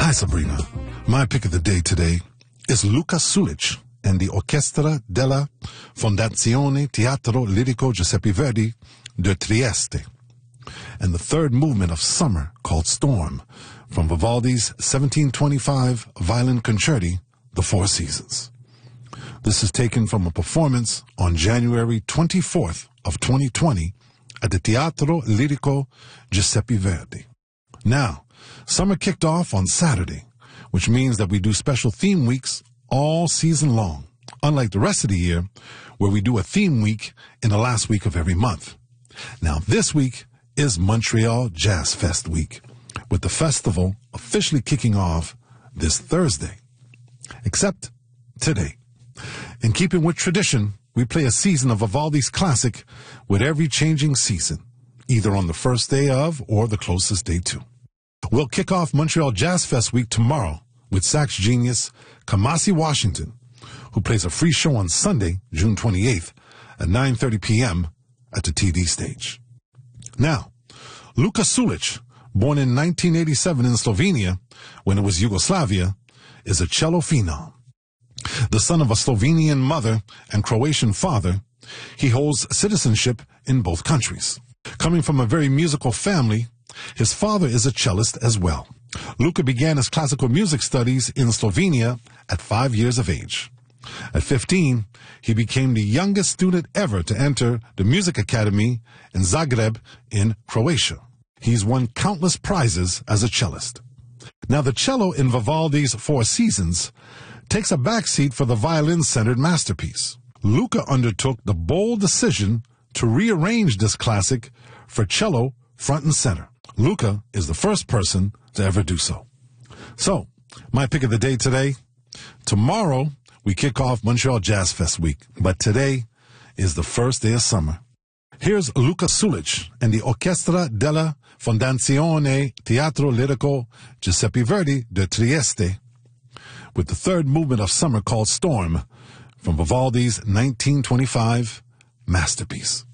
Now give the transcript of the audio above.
Hi, Sabrina. My pick of the day today is Luca Sulic and the Orchestra della Fondazione Teatro Lirico Giuseppe Verdi de Trieste, and the third movement of Summer called Storm from Vivaldi's 1725 violin concerti, The Four Seasons. This is taken from a performance on January 24th of 2020 at the Teatro Lirico Giuseppe Verdi. Now, summer kicked off on Saturday, which means that we do special theme weeks all season long, unlike the rest of the year, where we do a theme week in the last week of every month. Now, this week is Montreal Jazz Fest week, with the festival officially kicking off this Thursday. Except today. In keeping with tradition, we play a season of Vivaldi's classic with every changing season, either on the first day of or the closest day to. We'll kick off Montreal Jazz Fest week tomorrow with sax genius Kamasi Washington, who plays a free show on Sunday, June 28th at 9:30 p.m. at the TD stage. Now, Luca Sulic, born in 1987 in Slovenia, when it was Yugoslavia, is a cello phenom. The son of a Slovenian mother and Croatian father, he holds citizenship in both countries. Coming from a very musical family, his father is a cellist as well. Luca began his classical music studies in Slovenia at 5 years of age. At 15, he became the youngest student ever to enter the Music Academy in Zagreb in Croatia. He's won countless prizes as a cellist. Now, the cello in Vivaldi's Four Seasons takes a backseat for the violin-centered masterpiece. Luca undertook the bold decision to rearrange this classic for cello front and center. Luca is the first person to ever do so. So, my pick of the day today, tomorrow we kick off Montreal Jazz Fest week, but today is the first day of summer. Here's Luca Sulic and the Orchestra della Fondazione Teatro Lirico Giuseppe Verdi de Trieste with the third movement of Summer called Storm from Vivaldi's 1925 masterpiece.